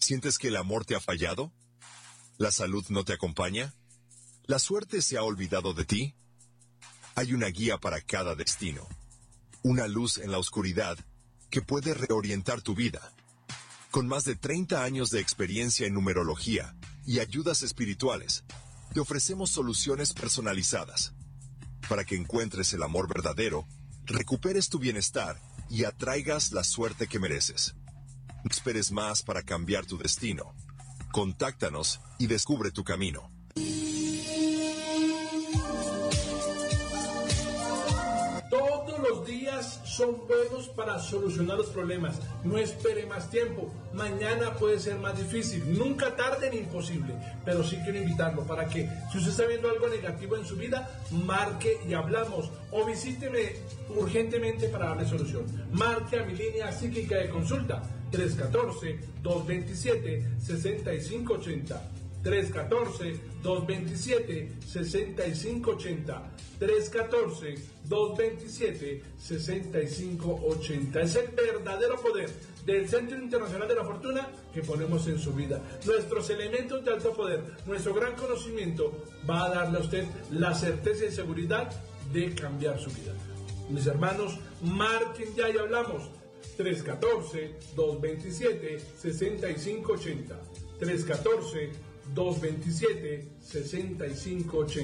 ¿Sientes que el amor te ha fallado? ¿La salud no te acompaña? ¿La suerte se ha olvidado de ti? Hay una guía para cada destino. Una luz en la oscuridad que puede reorientar tu vida. Con más de 30 años de experiencia en numerología y ayudas espirituales, te ofrecemos soluciones personalizadas para que encuentres el amor verdadero, recuperes tu bienestar y atraigas la suerte que mereces. No esperes más para cambiar tu destino. Contáctanos y descubre tu camino. Todos los días son buenos para solucionar los problemas. No espere más tiempo. Mañana puede ser más difícil. Nunca tarde ni imposible. Pero sí quiero invitarlo para que, si usted está viendo algo negativo en su vida, marque y hablamos. O visíteme urgentemente para darle solución. Marque a mi línea psíquica de consulta 314-227-6580. 314-227-6580. 314-227-6580. Es el verdadero poder del Centro Internacional de la Fortuna que ponemos en su vida. Nuestros elementos de alto poder, nuestro gran conocimiento va a darle a usted la certeza y seguridad de cambiar su vida. Mis hermanos, marquen ya y hablamos. 314-227-6580. 314-227-6580.